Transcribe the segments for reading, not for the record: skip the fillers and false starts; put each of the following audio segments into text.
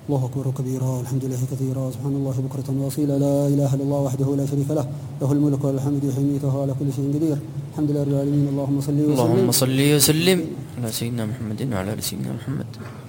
الله أكبر كبيرا والحمد لله كثيرا سبحان الله بكرة وأصيلا لا إله إلا الله وحده لا شريك له له الملك والحمد يحيي ويميت وهو على كل شيء قدير الحمد لله رب العالمين اللهم صل وسلم على سيدنا محمد وعلى آل سيدنا محمد.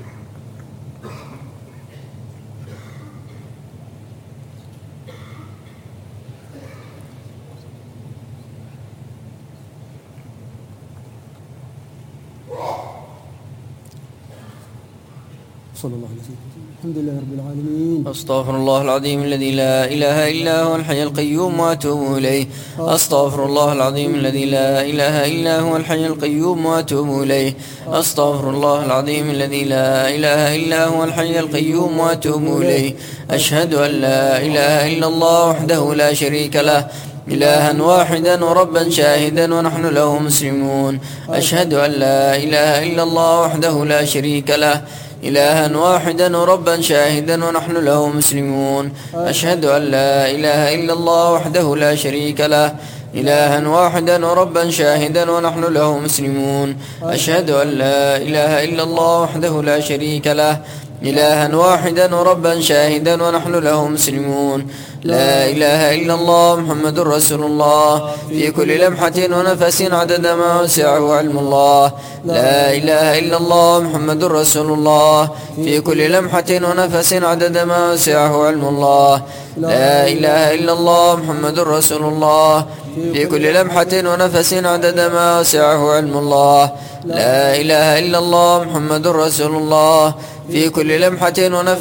صلى الله عليه وسلم. الحمد لله رب العالمين. أستغفر الله العظيم الذي لا إله إلا هو الحي القيوم وأتوب إليه. أستغفر الله العظيم الذي لا إله إلا هو الحي القيوم وأتوب إليه. أستغفر الله العظيم الذي لا إله إلا هو الحي القيوم وأتوب إليه. أشهد أن لا إله إلا الله وحده لا شريك له إلها واحدا وربا شاهدا ونحن له مسلمون. أشهد أن لا إله إلا الله وحده لا شريك له إلها واحدا وربا شاهدا ونحن له مسلمون. أشهد أن لا إله إلا الله وحده لا شريك له إلها واحدا وربا شاهدا ونحن له مسلمون. أشهد أن لا إله إلا الله وحده لا شريك له إلها واحدا وربا شاهدا ونحن له مسلمون. لا إله إلا الله محمد رسول الله في كل لمحة ونفس عدد ما وسعه علم الله. لا إله إلا الله محمد رسول الله في كل لمحة ونفس عدد ما وسعه علم الله. لا إله إلا الله محمد رسول الله في كل لمحة ونفس عدد ما وسعه علم الله. لا إله إلا الله محمد رسول الله في كل لمحة ونفس